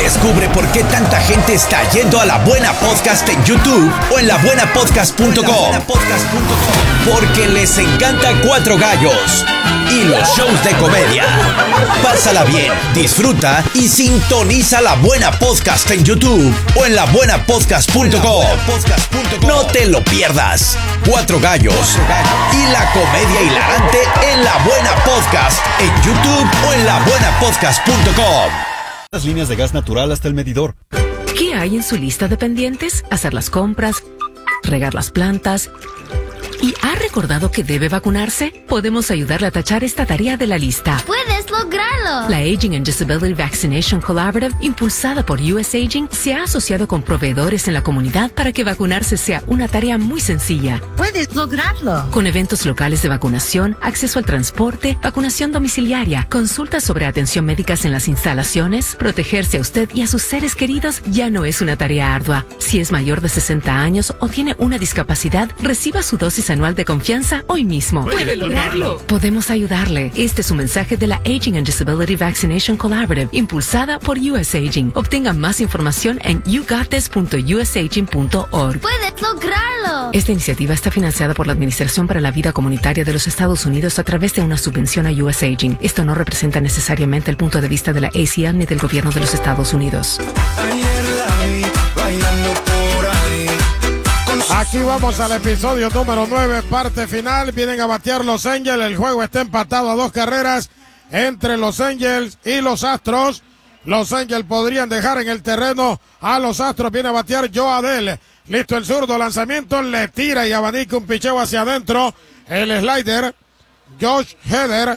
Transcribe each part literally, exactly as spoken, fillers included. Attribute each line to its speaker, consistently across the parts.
Speaker 1: Descubre por qué tanta gente está yendo a La Buena Podcast en YouTube o en la buena podcast punto com. Porque les encanta Cuatro Gallos y los shows de comedia. Pásala bien, disfruta y sintoniza La Buena Podcast en YouTube o en la buena podcast punto com. No te lo pierdas. Cuatro Gallos y la comedia hilarante en La Buena Podcast en YouTube o en la buena podcast punto com.
Speaker 2: Las líneas de gas natural hasta el medidor.
Speaker 3: ¿Qué hay en su lista de pendientes? Hacer las compras, regar las plantas. ¿Y ha recordado que debe vacunarse? Podemos ayudarle a tachar esta tarea de la lista.
Speaker 4: ¡Puedes lograrlo!
Speaker 3: La Aging and Disability Vaccination Collaborative, impulsada por U S Aging, se ha asociado con proveedores en la comunidad para que vacunarse sea una tarea muy sencilla.
Speaker 4: ¡Puedes lograrlo!
Speaker 3: Con eventos locales de vacunación, acceso al transporte, vacunación domiciliaria, consultas sobre atención médicas en las instalaciones, protegerse a usted y a sus seres queridos ya no es una tarea ardua. Si es mayor de sesenta años o tiene una discapacidad, reciba su dosis anual de confianza hoy mismo.
Speaker 4: ¡Puede lograrlo!
Speaker 3: Podemos ayudarle. Este es un mensaje de la Aging and Disability Vaccination Collaborative, impulsada por U S Aging. Obtenga más información en you got this punto u s aging punto org.
Speaker 4: ¡Puedes lograrlo!
Speaker 3: Esta iniciativa está financiada por la Administración para la Vida Comunitaria de los Estados Unidos a través de una subvención a U S Aging. Esto no representa necesariamente el punto de vista de la A C L ni del gobierno de los Estados Unidos.
Speaker 5: Ayer la vi bailando por ahí.
Speaker 6: Aquí vamos al episodio número nueve, parte final. Vienen a batear los Angels. El juego está empatado a dos carreras entre los Angels y los Astros. Los Angels podrían dejar en el terreno a los Astros. Viene a batear Joe Adell. Listo el zurdo, lanzamiento, le tira y abanica un picheo hacia adentro. El slider, Josh Hader,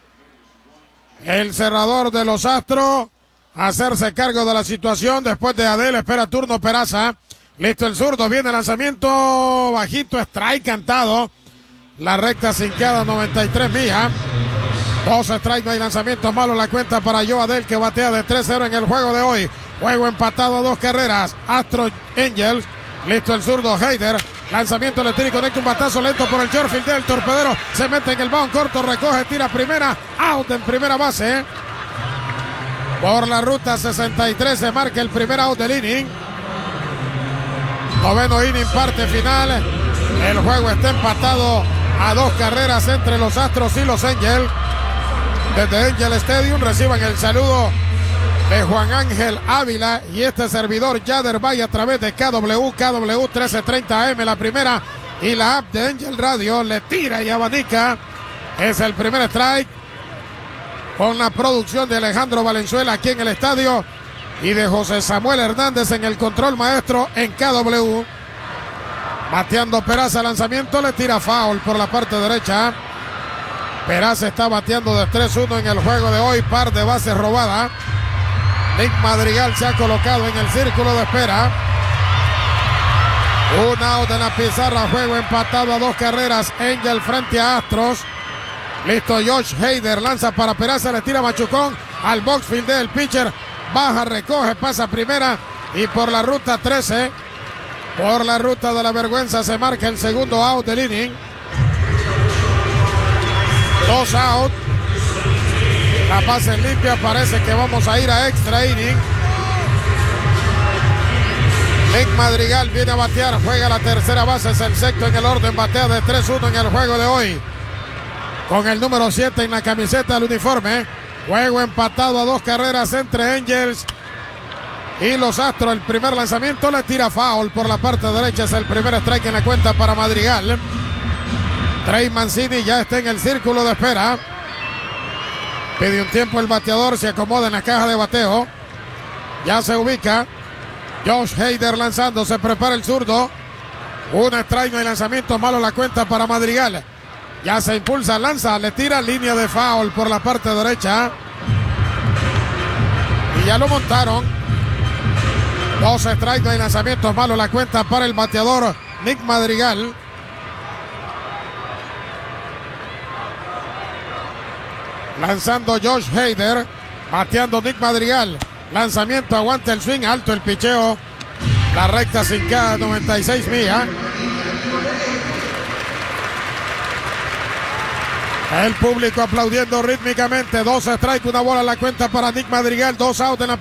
Speaker 6: el cerrador de los Astros, a hacerse cargo de la situación. Después de Adell espera turno Peraza. Listo el zurdo, viene el lanzamiento bajito, strike cantado. La recta cinqueada, noventa y tres millas. Dos strikes, no hay lanzamientos malos. La cuenta para Joe Adell, que batea de tres cero en el juego de hoy. Juego empatado a dos carreras. Astros Angels. Listo el zurdo, Hader. Lanzamiento, le tira y conecta un batazo lento por el short del torpedero. Se mete en el bound corto, recoge, tira primera. Out en primera base. Por la ruta sesenta y tres se marca el primer out del inning. Noveno inning, parte final. El juego está empatado a dos carreras entre los Astros y los Angels. Desde Angel Stadium reciban el saludo de Juan Ángel Ávila y este servidor Yader Valle a través de K W, K W trece treinta A M, la primera, y la app de Angel Radio. Le tira y abanica. Es el primer strike con la producción de Alejandro Valenzuela aquí en el estadio y de José Samuel Hernández en el control maestro en K W. Bateando Peraza, lanzamiento, le tira foul por la parte derecha. Peraza está bateando de tres uno en el juego de hoy, par de bases robadas. Nick Madrigal se ha colocado en el círculo de espera. Un out en la pizarra, juego empatado a dos carreras. Angel frente a Astros. Listo, Josh Hader lanza para Peraza, le tira machucón al box field del pitcher. Baja, recoge, pasa primera y por la ruta trece, por la ruta de la vergüenza se marca el segundo out del inning. Dos out. La base limpia, parece que vamos a ir a extra inning. Nick Madrigal viene a batear, juega la tercera base, es el sexto en el orden, batea de tres uno en el juego de hoy. Con el número siete en la camiseta del uniforme. Juego empatado a dos carreras entre Angels y los Astros. El primer lanzamiento, le tira foul por la parte derecha. Es el primer strike en la cuenta para Madrigal. Trey Mancini ya está en el círculo de espera. Pide un tiempo el bateador, se acomoda en la caja de bateo. Ya se ubica. Josh Hader lanzando, se prepara el zurdo. Un strike, no hay lanzamiento malo, la cuenta para Madrigal. Ya se impulsa, lanza, le tira, línea de foul por la parte derecha. Y ya lo montaron. Dos strikes, no hay lanzamientos malos, la cuenta para el bateador Nick Madrigal. Lanzando Josh Hader, bateando Nick Madrigal. Lanzamiento, aguanta el swing, alto el picheo. La recta cinqueada, noventa y seis millas. El público aplaudiendo rítmicamente. Dos strikes, una bola a la cuenta para Nick Madrigal. Dos out en la